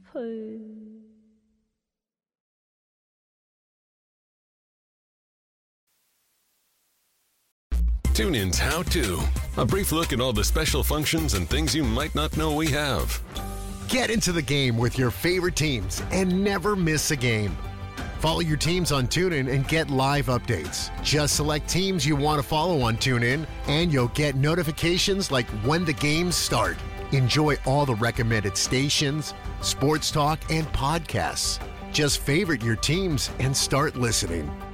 TuneIn's How To. A brief look at all the special functions and things you might not know we have. Get into the game with your favorite teams and never miss a game. Follow your teams on TuneIn and get live updates. Just select teams you want to follow on TuneIn, and you'll get notifications like when the games start. Enjoy all the recommended stations, sports talk, and podcasts. Just favorite your teams and start listening.